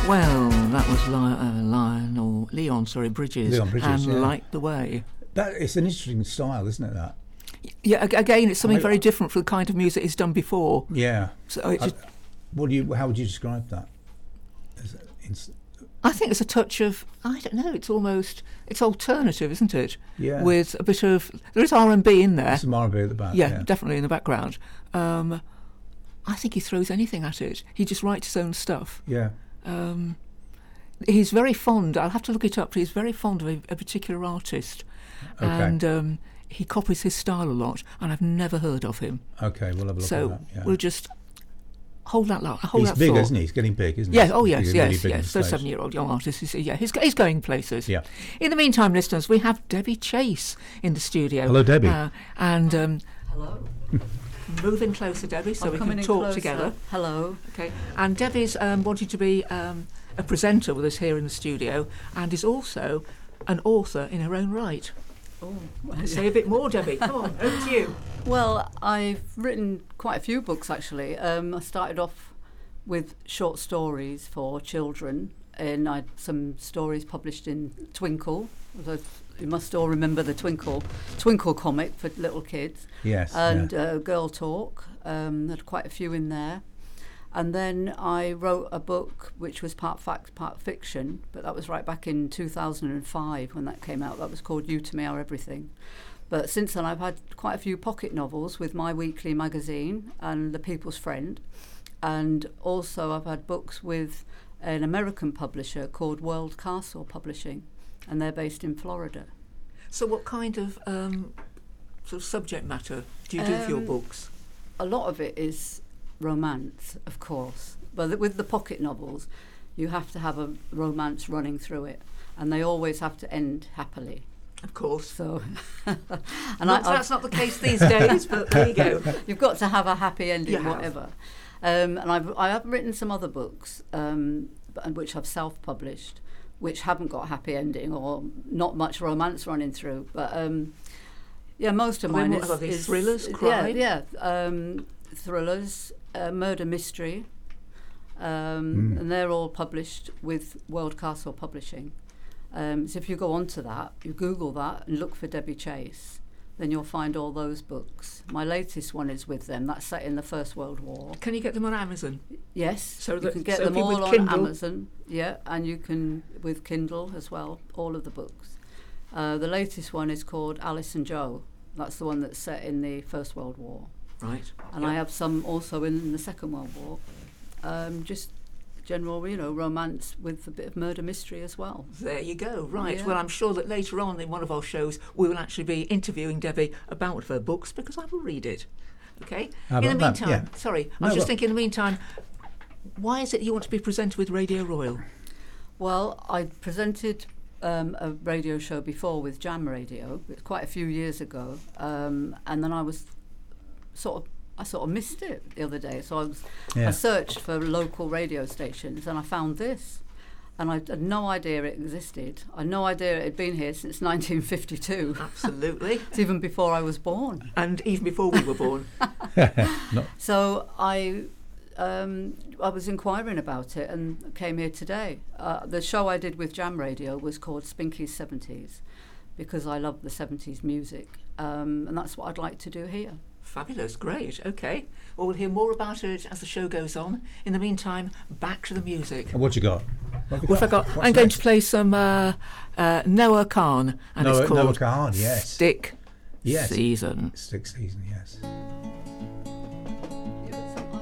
Well, that was Leon Bridges. Leon Bridges, and yeah. Light the Way. It's an interesting style, isn't it, that? Yeah, again, it's something very different from the kind of music he's done before. Yeah. So it just, how would you describe that? I think it's a touch of, I don't know, it's alternative, isn't it? Yeah. With a bit of, there is R&B in there. There's some R&B at the back. Yeah, definitely in the background. I think he throws anything at it. He just writes his own stuff. Yeah. He's very fond, I'll have to look it up, he's very fond of a particular artist. Okay. And he copies his style a lot, and I've never heard of him. Okay, we'll have a look So at that. Yeah. we'll just hold that He's big, thought. isn't he? He's getting big, isn't he? Yeah, oh yes, He's yes, really big on yes. The stage. 7-year-old young artist, he's going places. Yeah. In the meantime, listeners, we have Debbie Chase in the studio. Hello, Debbie. Hello. Move in closer, Debbie, so I'm we can coming in talk closer. together. Hello. Okay. And Debbie's wanting to be a presenter with us here in the studio, and is also an author in her own right. Oh. Say a bit more, Debbie. Come on, over to you. Well, I've written quite a few books, actually. I started off with short stories for children, and I had some stories published in Twinkle. You must all remember the Twinkle comic for little kids. Yes. And yeah. Girl Talk. Had quite a few in there. And then I wrote a book which was part fact, part fiction, but that was right back in 2005 when that came out. That was called You to Me Are Everything. But since then I've had quite a few pocket novels with My Weekly magazine and The People's Friend. And also I've had books with an American publisher called World Castle Publishing, and they're based in Florida. So what kind of sort of subject matter do you do for your books? A lot of it is romance, of course, but with the pocket novels you have to have a romance running through it, and they always have to end happily, of course. So that's not the case these days, but there you go. You've got to have a happy ending, whatever. And I have written some other books which I've self-published, which haven't got a happy ending or not much romance running through, but most of mine is thrillers, crime? Thrillers, murder mystery, and they're all published with World Castle Publishing. So if you go onto that, you Google that and look for Debbie Chase, then you'll find all those books. My latest one is with them. That's set in the First World War. Can you get them on Amazon? Yes, so you can get them all on Amazon. Yeah, and you can with Kindle as well, all of the books. The latest one is called Alice and Joe. That's the one that's set in the First World War. Right. And I have some also in the Second World War. Just general, romance with a bit of murder mystery as well. There you go. Right. Yeah. Well, I'm sure that later on in one of our shows we will actually be interviewing Debbie about one of her books, because I will read it. Okay. In the meantime, I was just thinking. In the meantime, why is it you want to be presented with Radio Royal? Well, I presented a radio show before with Jam Radio. It was quite a few years ago, and then I sort of missed it the other day. So I searched for local radio stations, and I found this, and I had no idea it existed. I had no idea it had been here since 1952. Absolutely. It's even before I was born. And even before we were born. So I was inquiring about it and came here today. The show I did with Jam Radio was called Spinky's 70s, because I love the 70s music, and that's what I'd like to do here. Fabulous, great, okay. Well, we'll hear more about it as the show goes on. In the meantime, back to the music. And what you got? What have I got? I'm going to play some Noah Khan, and it's called Noah Khan, yes. Stick Season. Stick Season, yes.